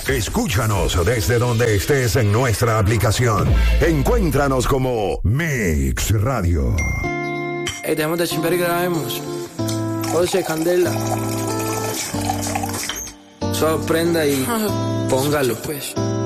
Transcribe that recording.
Escúchanos desde donde estés en nuestra aplicación. Encuéntranos como Mix Radio. Dejemos de chimper y grabemos. José Candela. Sorprenda y póngalo. Pues.